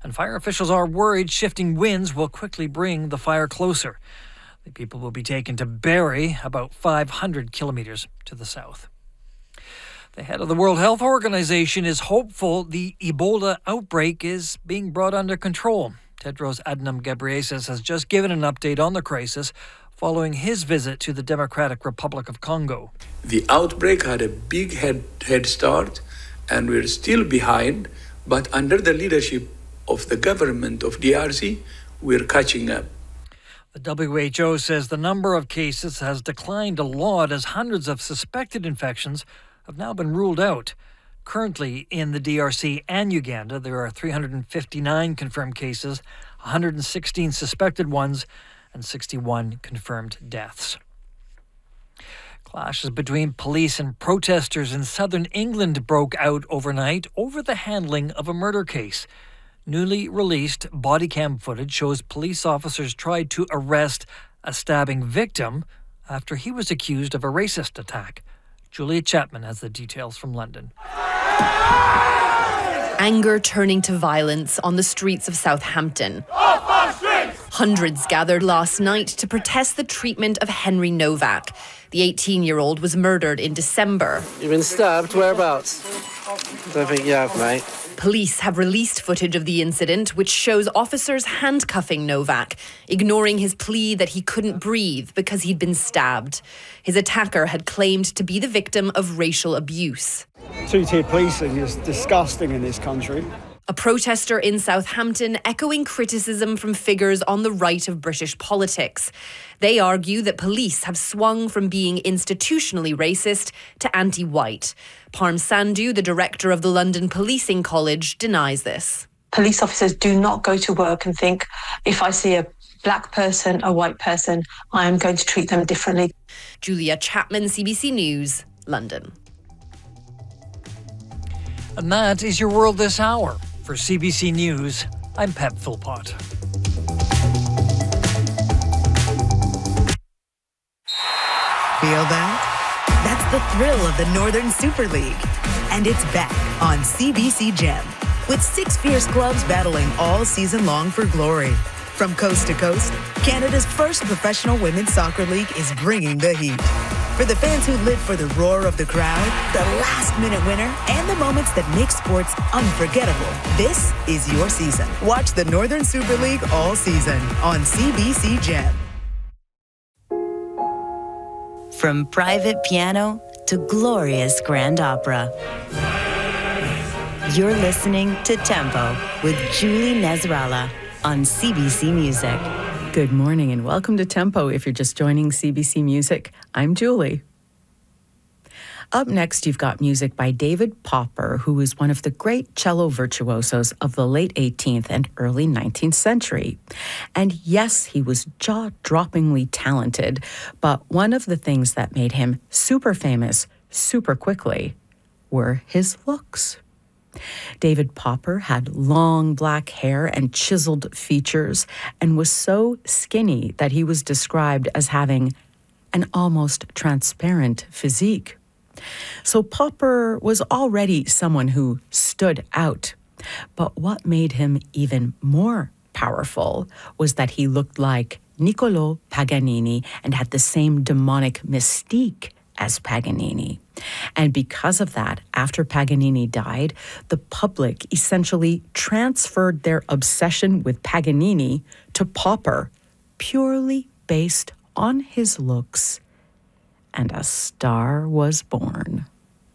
and fire officials are worried shifting winds will quickly bring the fire closer. The people will be taken to Barrie, about 500 kilometres to the south. The head of the World Health Organization is hopeful the Ebola outbreak is being brought under control. Tedros Adhanom Ghebreyesus has just given an update on the crisis following his visit to the Democratic Republic of Congo. The outbreak had a big head start, and we're still behind, but under the leadership of the government of DRC, we're catching up. The WHO says the number of cases has declined a lot as hundreds of suspected infections have now been ruled out. Currently, in the DRC and Uganda, there are 359 confirmed cases, 116 suspected ones, and 61 confirmed deaths. Clashes between police and protesters in southern England broke out overnight over the handling of a murder case. Newly released body cam footage shows police officers tried to arrest a stabbing victim after he was accused of a racist attack. Julia Chapman has the details from London. Anger turning to violence on the streets of Southampton. Hundreds gathered last night to protest the treatment of Henry Novak. The 18-year-old was murdered in December. You've been stabbed? Whereabouts? Don't think you have, mate. Police have released footage of the incident, which shows officers handcuffing Novak, ignoring his plea that he couldn't breathe because he'd been stabbed. His attacker had claimed to be the victim of racial abuse. Two-tier policing is disgusting in this country. A protester in Southampton echoing criticism from figures on the right of British politics. They argue that police have swung from being institutionally racist to anti-white. Parm Sandhu, the director of the London Policing College, denies this. Police officers do not go to work and think, if I see a black person, a white person, I am going to treat them differently. Julia Chapman, CBC News, London. And that is your world this hour. For CBC News, I'm Pep Philpott. Feel that? That's the thrill of the Northern Super League. And it's back on CBC Gem, with 6 fierce clubs battling all season long for glory. From coast to coast, Canada's first professional women's soccer league is bringing the heat. For the fans who live for the roar of the crowd, the last-minute winner, and the moments that make sports unforgettable, this is your season. Watch the Northern Super League all season on CBC Gem. From private piano to glorious grand opera. You're listening to Tempo with Julie Nezrala on CBC Music. Good morning and welcome to Tempo. If you're just joining CBC Music, I'm Julie. Up next, you've got music by David Popper, who is one of the great cello virtuosos of the late 18th and early 19th century. And yes, he was jaw-droppingly talented, but one of the things that made him super famous super quickly were his looks. David Popper had long black hair and chiseled features and was so skinny that he was described as having an almost transparent physique. So Popper was already someone who stood out. But what made him even more powerful was that he looked like Niccolò Paganini and had the same demonic mystique as Paganini. And because of that, after Paganini died, the public essentially transferred their obsession with Paganini to Popper, purely based on his looks. And a star was born.